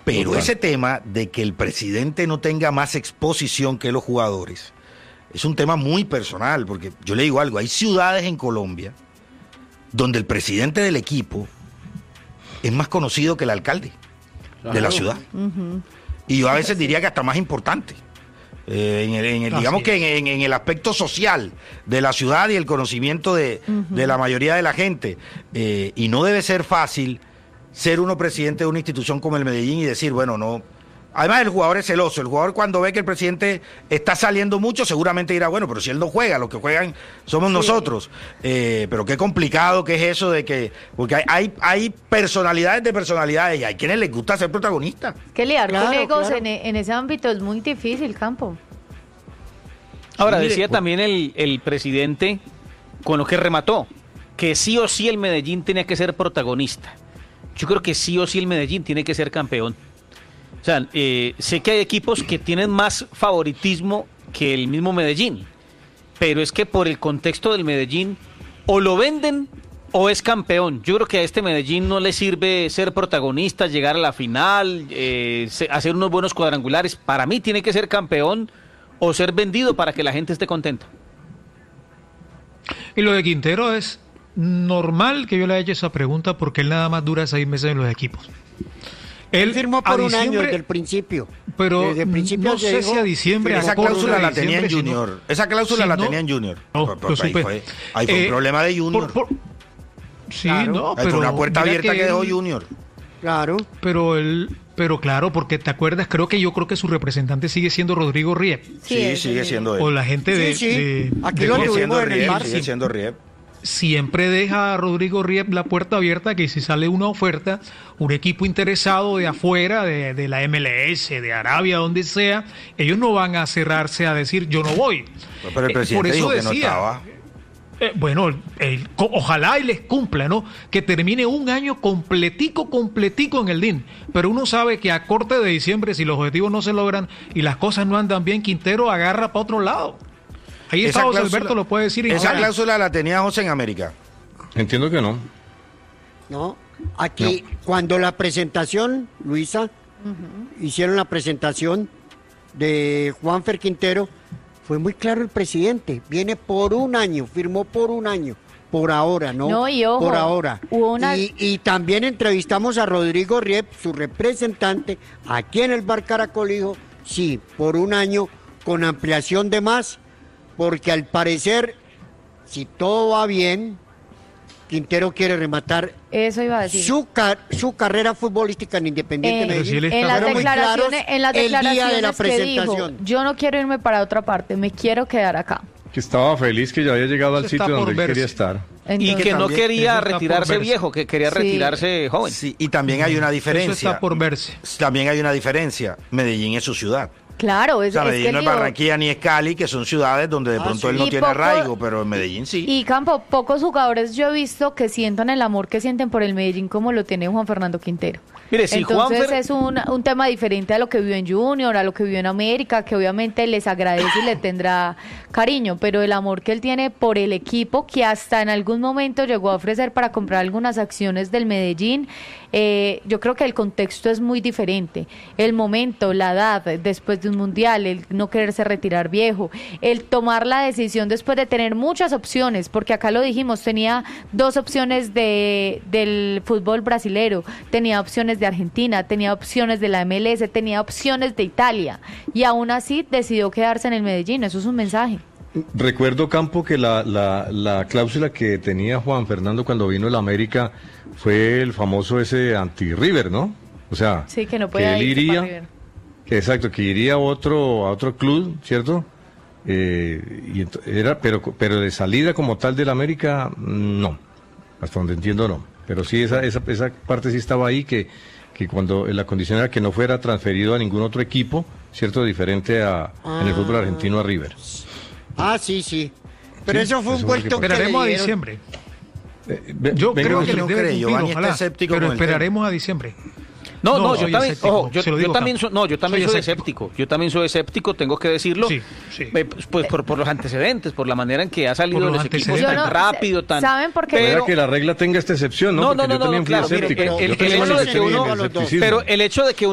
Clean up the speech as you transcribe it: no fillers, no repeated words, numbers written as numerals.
Pero Total. ese tema de que el presidente no tenga más exposición que los jugadores es un tema muy personal, porque yo le digo algo, hay ciudades en Colombia donde el presidente del equipo es más conocido que el alcalde de la ciudad. Y yo a veces diría que hasta más importante. Digamos que en el aspecto social de la ciudad y el conocimiento de la mayoría de la gente. Y no debe ser fácil ser uno presidente de una institución como el Medellín y decir, bueno, no. Además, el jugador es celoso. El jugador, cuando ve que el presidente está saliendo mucho, seguramente dirá, bueno, pero si él no juega, los que juegan somos nosotros. Pero qué complicado que es eso de que. Porque hay personalidades de personalidades y hay quienes les gusta ser protagonistas. Que lidiar con Claro, egos claro. en ese ámbito es muy difícil, Campo. Ahora, Mire, decía también el presidente, con lo que remató, que sí o sí el Medellín tenía que ser protagonista. Yo creo que sí o sí el Medellín tiene que ser campeón. O sea, sé que hay equipos que tienen más favoritismo que el mismo Medellín, pero es que por el contexto del Medellín, o lo venden o es campeón. Yo creo que a este Medellín no le sirve ser protagonista, llegar a la final, hacer unos buenos cuadrangulares. Para mí tiene que ser campeón o ser vendido para que la gente esté contenta. Y lo de Quintero es normal que yo le haya hecho esa pregunta porque él nada más dura 6 meses en los equipos. Él firmó por a un año diciembre, desde el principio. pero Desde el principio no se sé dijo- si a diciembre. Esa a corto cláusula de la tenía en diciembre, Junior. Esa cláusula si la no- tenía en Junior. No, Pero lo supe. ahí fue un problema de Junior. Sí, Claro. no, Ahí fue pero una puerta mira abierta que dejó él- Junior. Claro. Pero claro, porque te acuerdas, yo creo que su representante sigue siendo Rodrigo Riep. Sí, sigue siendo él. O la gente de, Sí. de- Aquí de- lo Sigue tuvimos siendo en el Riep, bar. sigue siendo Riep. siempre deja a Rodrigo Riep la puerta abierta que si sale una oferta, un equipo interesado de afuera, de la MLS, de Arabia, donde sea, ellos no van a cerrarse a decir yo no voy. Pero el presidente dijo que no estaba. Bueno, ojalá y les cumpla, ¿no? Que termine un año completico en el DIN. Pero uno sabe que a corte de diciembre, si los objetivos no se logran y las cosas no andan bien, Quintero agarra para otro lado. Ahí está José Alberto, lo puede decir. Esa cláusula la tenía José en América. Entiendo que no. No, aquí cuando la presentación, Luisa, hicieron la presentación de Juanfer Quintero, fue muy claro el presidente, viene por un año, firmó por un año, por ahora, ¿no? No, y ojo, por ahora. hubo una- Y también entrevistamos a Rodrigo Riep, su representante, aquí en el Bar Caracol, dijo, sí, por un año, con ampliación de más, porque al parecer, si todo va bien, Quintero quiere rematar Eso iba a decir. su carrera futbolística en Independiente Pero si Medellín. él está- En las Fueron muy declaraciones, claros en las el día de la declaraciones que dijo, presentación. yo no quiero irme para otra parte, me quiero quedar acá. Que estaba feliz que ya había llegado al Eso está sitio por donde él verse. quería estar. Y que no también- quería eso está por retirarse verse. viejo, que quería Sí. retirarse joven. Sí, y también hay una Eso diferencia. está por verse. También hay una diferencia. Medellín es su ciudad. Claro, O es, sea, es Medellín que no es digo, Barranquilla ni es Cali, que son ciudades donde de pronto sí. él no Y tiene poco- arraigo, pero en Medellín sí. Y Campo, pocos jugadores yo he visto que sientan el amor que sienten por el Medellín como lo tiene Juan Fernando Quintero. Mire, si Entonces Juanfer- es un tema diferente a lo que vivió en Junior, a lo que vivió en América, que obviamente les agradece y le tendrá cariño, pero el amor que él tiene por el equipo, que hasta en algún momento llegó a ofrecer para comprar algunas acciones del Medellín, yo creo que el contexto es muy diferente. El momento, la edad, después de un mundial, el no quererse retirar viejo, el tomar la decisión después de tener muchas opciones, porque acá lo dijimos, tenía 2 opciones del fútbol brasilero, tenía opciones de Argentina, tenía opciones de la MLS, tenía opciones de Italia, y aún así decidió quedarse en el Medellín. Eso es un mensaje. Recuerdo, Campo, que la cláusula que tenía Juan Fernando cuando vino a la América fue el famoso ese anti-River, ¿no? O sea, Sí, que no que puede él irse para iría, River. exacto, que iría a otro club, ¿cierto? Pero de salida como tal del América, no. Hasta donde entiendo, no. Pero sí, esa parte sí estaba ahí, que cuando la condición era que no fuera transferido a ningún otro equipo, ¿cierto? Diferente en el fútbol argentino a River. Ah, sí. Pero Sí, eso fue un eso fue lo vuelto que que Esperaremos a le dieron. diciembre. Yo Venga, creo José, que no les debe cree, cumplir, Giovanni está ojalá, escéptico pero con el esperaremos a diciembre. No, No, yo soy también, escéptico, ojo, se lo yo digo también acá. soy, yo también Soy soy escéptico. escéptico. Yo también soy escéptico, tengo que decirlo. Sí. Pues por los antecedentes, por la manera en que ha salido Por los los equipos antecedentes. tan Yo no- rápido, tan. ¿saben por qué? Puede Pero, que la regla tenga esta excepción, ¿no? Porque yo también fui claro, mire, escéptico. el Yo hecho también de que estoy en uno, el escepticismo. pero el hecho de que